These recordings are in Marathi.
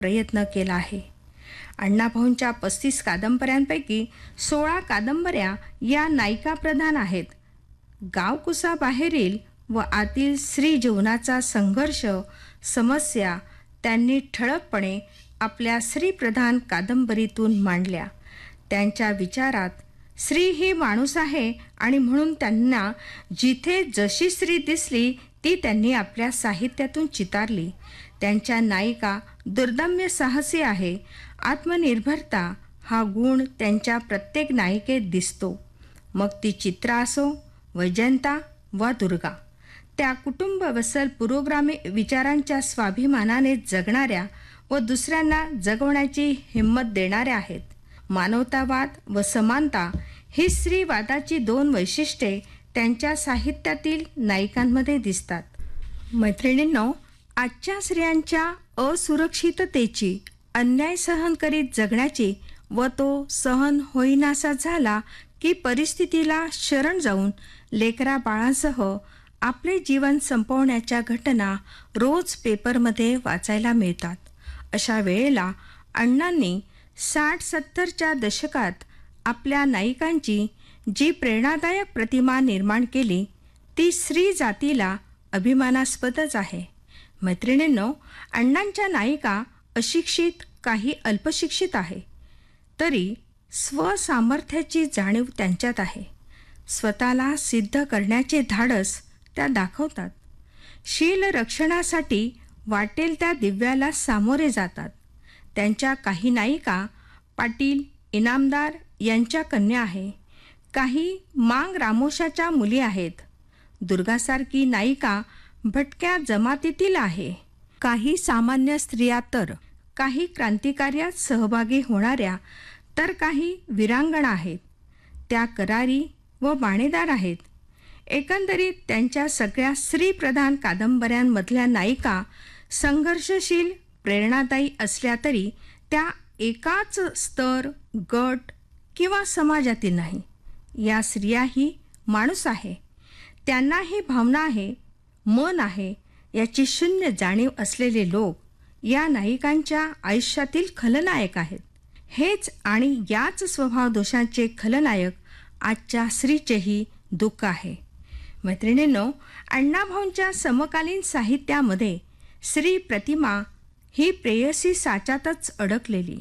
प्रयत्न केला आहे. अण्णाभाऊंच्या 35 कादंबऱ्यांपैकी 16 कादंबऱ्या या नायिका प्रधान आहेत. गावकुसाबाहेरील व आतील स्त्री जीवनाचा संघर्ष, समस्या त्यांनी ठळकपणे आपल्या स्त्रीप्रधान कादंबरीतून मांडल्या. त्यांच्या विचारात स्त्री ही माणूस आहे आणि म्हणून त्यांना जिथे जशी स्त्री दिसली ती त्यांनी आपल्या साहित्यातून चितारली. त्यांच्या नायिका दुर्दम्य साहसी आहे. आत्मनिर्भरता हा गुण त्यांच्या प्रत्येक नायिकेत दिसतो. मग ती चित्रा असो, वैजयंता वा दुर्गा. त्या कुटुंबवत्सल पुरोगामी विचारांच्या स्वाभिमानाने जगणाऱ्या व दुसऱ्यांना जगवण्याची हिंमत देणाऱ्या आहेत. मानवतावाद व समानता ही स्त्रीवादाची 2 वैशिष्ट्ये त्यांच्या साहित्यातील नायिकांमध्ये दिसतात. मैत्रिणींनो, आजच्या स्त्रियांच्या असुरक्षिततेची, अन्याय सहन करीत जगण्याची व तो सहन होईनासा झाला की परिस्थितीला शरण जाऊन लेकरा बाळांसह आपले जीवन संपवण्याच्या घटना रोज पेपरमध्ये वाचायला मिळतात. अशा वेळेला अण्णांनी 60-70च्या दशकात आपल्या नायिकांची जी प्रेरणादायक प्रतिमा निर्माण केली ती स्त्री जातीला अभिमानास्पदच आहे. मैत्रिणींनो, अण्णांच्या नायिका अशिक्षित, काही अल्पशिक्षित आहे, तरी स्वसामर्थ्याची जाणीव त्यांच्यात आहे. स्वतःला सिद्ध करण्याचे धाडस त्या दाखवतात. शील रक्षणासाठी वाटेल त्या दिव्याला सामोरे जातात. त्यांच्या काही नायिका पाटील, इनामदार यांच्या कन्या आहे. काही मांग रामोशाच्या मुली आहेत. दुर्गासारखी नायिका भटक्या जमातीतील आहे. काही सामान्य स्त्रिया, तर काही क्रांतिकार्यात सहभागी होणाऱ्या, तर काही वीरांगणा आहेत. त्या करारी व बाणेदार आहेत. एकंदरीत त्यांच्या सगळ्या स्त्रीप्रधान कादंबऱ्यांमधल्या नायिका संघर्षशील, प्रेरणादायी असल्या तरी त्या एकाच स्तर, गट किंवा समाजातील नाही. या स्त्रियाही माणूस आहे. त्यांनाही भावना आहे, मन आहे याची शून्य जाणीव असलेले लोक या नायिकांच्या आयुष्यातील खलनायक आहेत. हेच आणि याच स्वभाव दोषांचे खलनायक आजच्या स्त्रीचेही दुःख आहे. मैत्रिणींनो, अण्णाभाऊंच्या समकालीन साहित्यामध्ये स्त्री प्रतिमा ही प्रेयसी साच्यातच अडकलेली.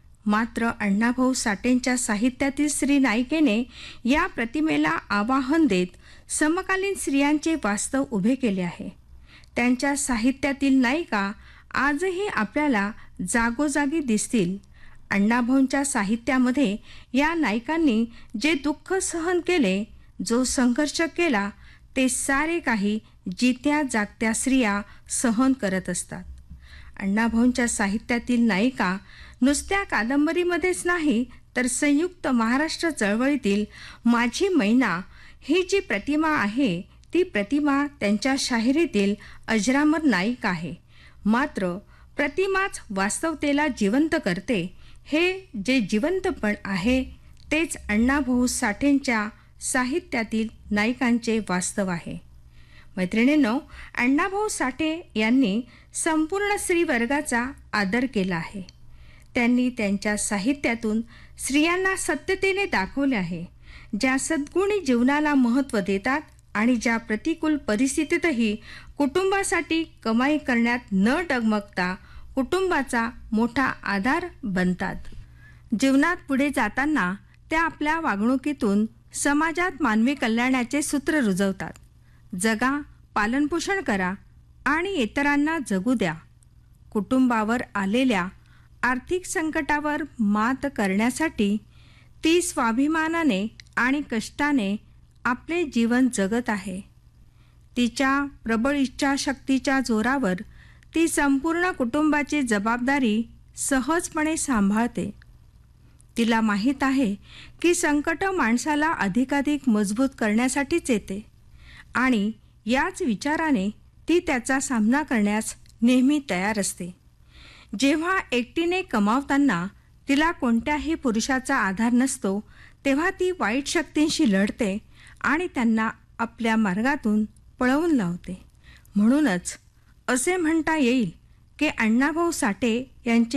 मात्र अण्णाभाऊ साठेंच्या साहित्यातील स्त्री नायिकेने या प्रतिमेला आवाहन देत समकालीन स्त्रियांचे वास्तव उभे केले आहे. त्यांच्या साहित्यातील नायिका आजही आपल्याला जागोजागी दिसतील. अण्णाभाऊंच्या साहित्यामध्ये या नायिकांनी जे दुःख सहन केले, जो संघर्ष केला, ते सारे काही जित्या जागत्या स्त्रिया सहन करत असतात. अण्णाभाऊंच्या साहित्यातील नायिका नुसत्या कादंबरीमध्येच नाही, तर संयुक्त महाराष्ट्र चळवळीतील माझी मैना ही जी प्रतिमा आहे, ती प्रतिमा त्यांच्या शाहिरीतील अजरामर नायिका आहे. मात्र प्रतिमाच वास्तवतेला जिवंत करते. हे जे जिवंतपण आहे तेच अण्णाभाऊ साठेंच्या साहित्यातील नायिकांचे वास्तव आहे. मैत्रिणींनो, अण्णाभाऊ साठे यांनी संपूर्ण स्त्रीवर्गाचा आदर केला आहे. त्यांनी त्यांच्या साहित्यातून स्त्रियांना सत्यतेने दाखवले आहे, ज्या सद्गुणी जीवनाला महत्त्व देतात आणि ज्या प्रतिकूल परिस्थितीतही कुटुंबासाठी कमाई करण्यात न डगमगता कुटुंबाचा मोठा आधार बनतात. जीवनात पुढे जाताना त्या आपल्या वागणुकीतून समाजात मानवी कल्याणाचे सूत्र रुजवतात. जगा, पालनपोषण करा आणि इतरांना जगू द्या. कुटुंबावर आलेल्या आर्थिक संकटावर मात करण्यासाठी ती स्वाभिमानाने आणि कष्टाने आपले जीवन जगत आहे. तिच्या प्रबळ इच्छाशक्तीच्या जोरावर ती संपूर्ण कुटुंबाची जबाबदारी सहजपणे सांभाळते. तिला माहीत आहे की संकट माणसाला अधिकाधिक मजबूत करण्यासाठीच येते आणि याच विचाराने ती त्याचा सामना करण्यास नेहमी तयार असते. जेव्हा एकटीने कमावताना तिला कोणत्याही पुरुषाचा आधार नसतो, तेव्हा ती वाईट शक्तींशी लढते आणि त्यांना आपल्या मार्गातून पळवून लावते. म्हणूनच असे म्हणता येईल की अण्णाभाऊ साठे यांचे